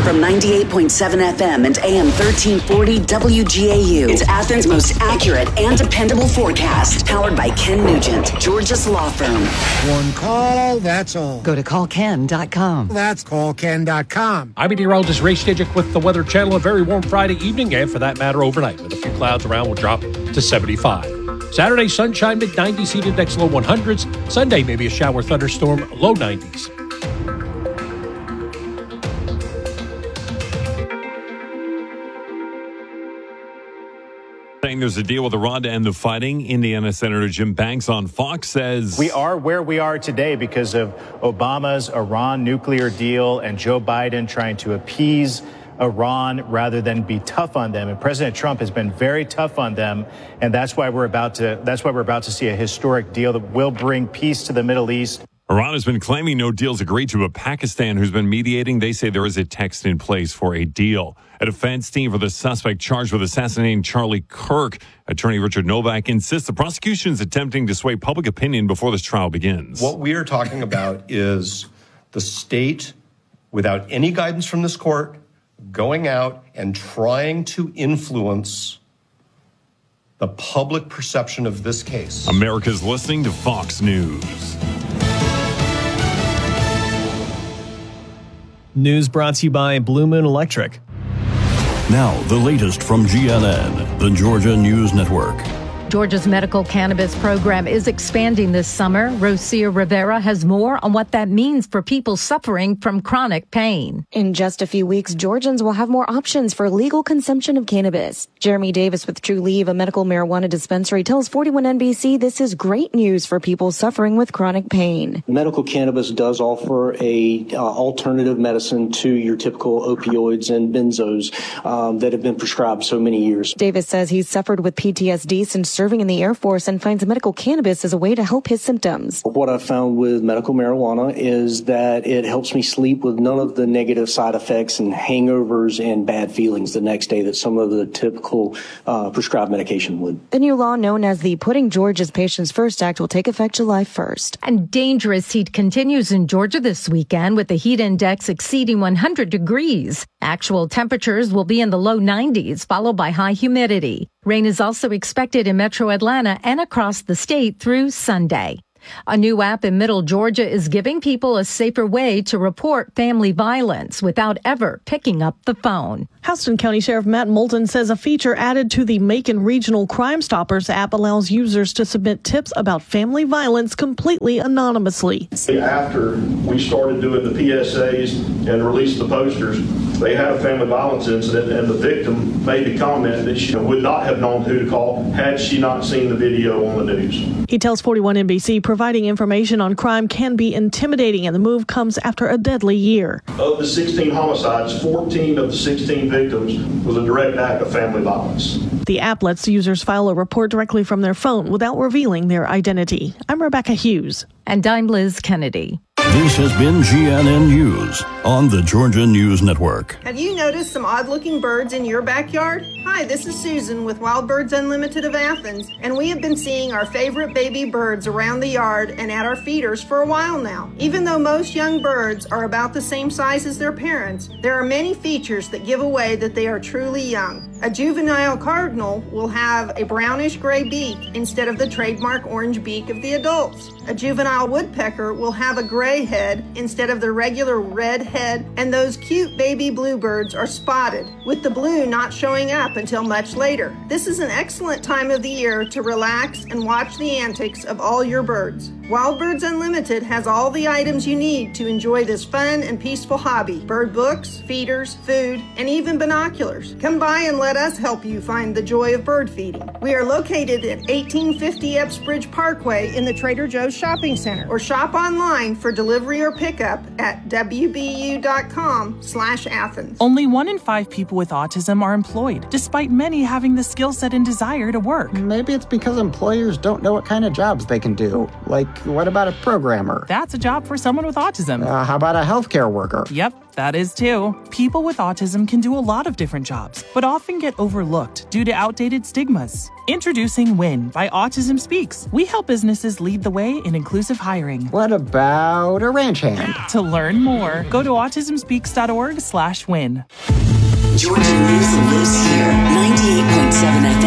From 98.7 FM and AM 1340 WGAU. It's Athens' most accurate and dependable forecast. Powered by Ken Nugent, Georgia's law firm. One call, that's all. Go to callken.com. That's callken.com. I'm meteorologist Ray Stidgick with the Weather Channel. A very warm Friday evening, and for that matter, overnight. With a few clouds around, will drop to 75. Saturday, sunshine, mid-90s, heat index low 100s. Sunday, maybe a shower thunderstorm, low 90s. Saying there's a deal with Iran to end the fighting. Indiana Senator Jim Banks on Fox says, "We are where we are today because of Obama's Iran nuclear deal and Joe Biden trying to appease Iran rather than be tough on them. And President Trump has been very tough on them. And that's why we're about to see a historic deal that will bring peace to the Middle East." Iran has been claiming no deal's agreed to, but Pakistan, who's been mediating, they say there is a text in place for a deal. A defense team for the suspect charged with assassinating Charlie Kirk. Attorney Richard Novak insists the prosecution is attempting to sway public opinion before this trial begins. What we are talking about is the state, without any guidance from this court, going out and trying to influence the public perception of this case. America's listening to Fox News. News brought to you by Blue Moon Electric. Now, the latest from GNN, the Georgia News Network. Georgia's medical cannabis program is expanding this summer. Rosia Rivera has more on what that means for people suffering from chronic pain. In just a few weeks, Georgians will have more options for legal consumption of cannabis. Jeremy Davis with True Leave, a medical marijuana dispensary, tells 41 NBC this is great news for people suffering with chronic pain. Medical cannabis does offer a alternative medicine to your typical opioids and benzos that have been prescribed so many years. Davis says he's suffered with PTSD since serving in the Air Force and finds medical cannabis as a way to help his symptoms. What I've found with medical marijuana is that it helps me sleep with none of the negative side effects and hangovers and bad feelings the next day that some of the typical prescribed medication would. The new law, known as the Putting Georgia's Patients First Act, will take effect July 1st. And dangerous heat continues in Georgia this weekend, with the heat index exceeding 100 degrees. Actual temperatures will be in the low 90s, followed by high humidity. Rain is also expected in Metro Atlanta and across the state through Sunday. A new app in Middle Georgia is giving people a safer way to report family violence without ever picking up the phone. Houston County Sheriff Matt Moulton says a feature added to the Macon Regional Crime Stoppers app allows users to submit tips about family violence completely anonymously. After we started doing the PSAs and released the posters, they had a family violence incident, and the victim made the comment that she would not have known who to call had she not seen the video on the news. He tells 41 NBC providing information on crime can be intimidating, and the move comes after a deadly year. Of the 16 homicides, 14 of the 16 victims was a direct act of family violence. The app lets users file a report directly from their phone without revealing their identity. I'm Rebecca Hughes. And I'm Liz Kennedy. This has been GNN News on the Georgia News Network. Have you noticed some odd-looking birds in your backyard? Hi, this is Susan with Wild Birds Unlimited of Athens, and we have been seeing our favorite baby birds around the yard and at our feeders for a while now. Even though most young birds are about the same size as their parents, there are many features that give away that they are truly young. A juvenile cardinal will have a brownish-gray beak instead of the trademark orange beak of the adults. A juvenile woodpecker will have a gray head instead of the regular red head, and those cute baby bluebirds are spotted, with the blue not showing up until much later. This is an excellent time of the year to relax and watch the antics of all your birds. Wild Birds Unlimited has all the items you need to enjoy this fun and peaceful hobby. Bird books, feeders, food, and even binoculars. Come by and let us help you find the joy of bird feeding. We are located at 1850 Epsbridge Parkway in the Trader Joe's Shopping Center, or shop online for delivery or pickup at wbu.com/Athens. Only 1 in 5 people with autism are employed, despite many having the skill set and desire to work. Maybe it's because employers don't know what kind of jobs they can do, like What about a programmer? That's a job for someone with autism. How about a healthcare worker? Yep, that is too. People with autism can do a lot of different jobs, but often get overlooked due to outdated stigmas. Introducing WIN by Autism Speaks. We help businesses lead the way in inclusive hiring. What about a ranch hand? To learn more, go to autismspeaks.org/win. Georgia News lives here. 98.7